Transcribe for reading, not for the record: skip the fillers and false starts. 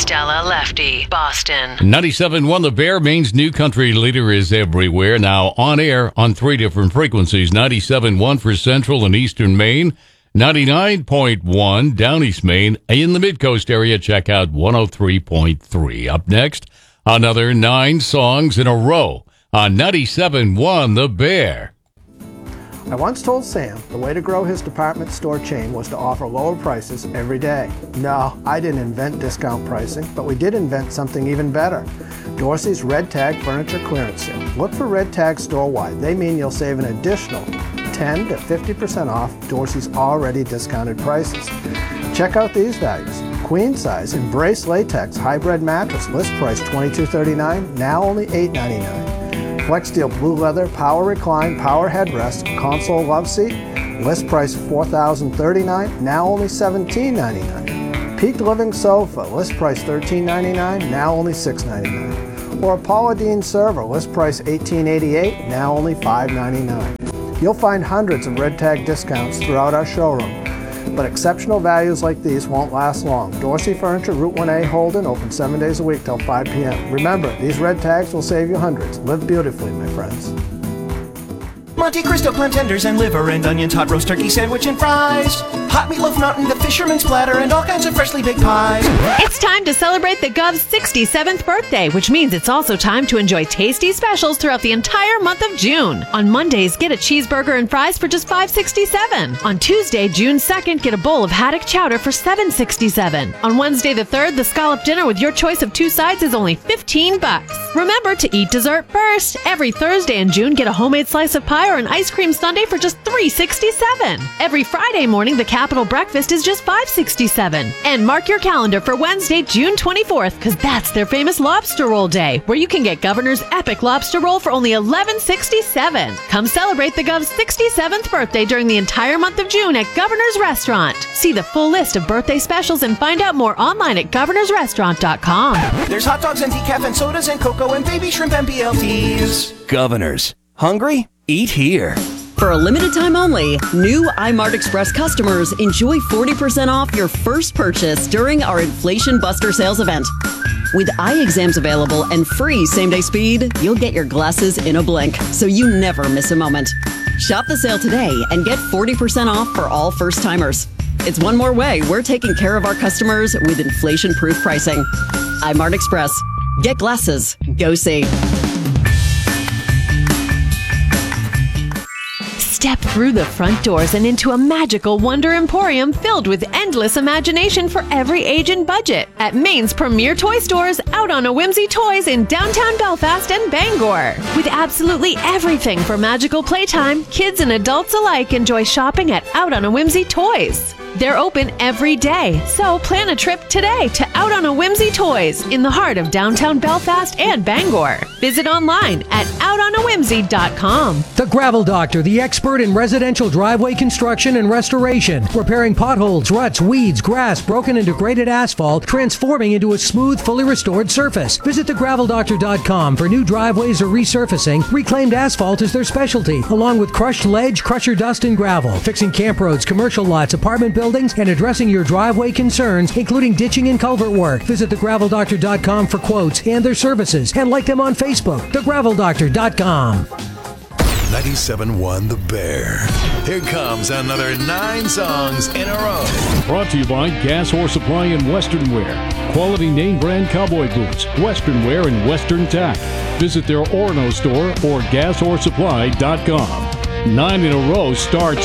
Stella Lefty, Boston. 97.1 The Bear, Maine's new country leader, is everywhere. Now on air on 3 different frequencies. 97.1 for Central and Eastern Maine. 99.1 down East Maine. In the Mid-Coast area, check out 103.3. Up next, another 9 songs in a row on 97.1 The Bear. I once told Sam the way to grow his department store chain was to offer lower prices every day. No, I didn't invent discount pricing, but we did invent something even better. Dorsey's Red Tag Furniture Clearance Sale. Look for Red Tag store-wide. They mean you'll save an additional 10 to 50% off Dorsey's already discounted prices. Check out these values. Queen size Embrace Latex Hybrid Mattress, list price $22.39, now only $8.99. Flex Steel Blue Leather Power Recline Power Headrest Console Love Seat, list price $4,039, now only $17.99. Peak Living Sofa, list price $13.99, now only $6.99. Or a Paula Deen Server, list price $18.88, now only $5.99. You'll find hundreds of Red Tag discounts throughout our showroom, but exceptional values like these won't last long. Dorsey Furniture, Route 1A, Holden, open 7 days a week till 5 p.m. Remember, these Red Tags will save you hundreds. Live beautifully, my friends. Monte Cristo clam tenders and liver and onions, hot roast turkey sandwich and fries. Hot meatloaf mountain, the fisherman's platter, and all kinds of freshly baked pies. It's time to celebrate the Gov's 67th birthday, which means it's also time to enjoy tasty specials throughout the entire month of June. On Mondays, get a cheeseburger and fries for just $5.67. On Tuesday, June 2nd, get a bowl of haddock chowder for $7.67. On Wednesday the 3rd, the scallop dinner with your choice of 2 sides is only $15. Remember to eat dessert first. Every Thursday in June, get a homemade slice of pie or an ice cream sundae for just $3.67. Every Friday morning, the Capital Breakfast is just $5.67. And mark your calendar for Wednesday, June 24th, because that's their famous Lobster Roll Day, where you can get Governor's Epic Lobster Roll for only $11.67. Come celebrate the Gov's 67th birthday during the entire month of June at Governor's Restaurant. See the full list of birthday specials and find out more online at governorsrestaurant.com. There's hot dogs and decaf and sodas and cocoa and baby shrimp and BLTs. Governors. Hungry? Eat here. For a limited time only, new iMart Express customers enjoy 40% off your first purchase during our Inflation Buster sales event. With eye exams available and free same-day speed, you'll get your glasses in a blink, so you never miss a moment. Shop the sale today and get 40% off for all first-timers. It's one more way we're taking care of our customers with inflation-proof pricing. iMart Express. Get glasses. Go see. Step through the front doors and into a magical Wonder Emporium filled with endless imagination for every age and budget at Maine's premier toy stores, Out on a Whimsy Toys in downtown Belfast and Bangor. With absolutely everything for magical playtime, kids and adults alike enjoy shopping at Out on a Whimsy Toys. They're open every day, so plan a trip today to Out on a Whimsy Toys in the heart of downtown Belfast and Bangor. Visit online at outonawhimsy.com. The Gravel Doctor, the expert in residential driveway construction and restoration, repairing potholes, ruts, weeds, grass, broken and degraded asphalt, transforming into a smooth, fully restored surface. Visit thegraveldoctor.com for new driveways or resurfacing. Reclaimed asphalt is their specialty, along with crushed ledge, crusher dust, and gravel. Fixing camp roads, commercial lots, apartment buildings, and addressing your driveway concerns, including ditching and culvert work. Visit thegraveldoctor.com for quotes and their services, and like them on Facebook. thegraveldoctor.com. 97.1 The Bear. Here comes another 9 songs in a row. Brought to you by Gas Horse Supply and Western Wear. Quality name brand cowboy boots, Western Wear, and Western Tack. Visit their Orono store or gashorsesupply.com. 9 in a row starts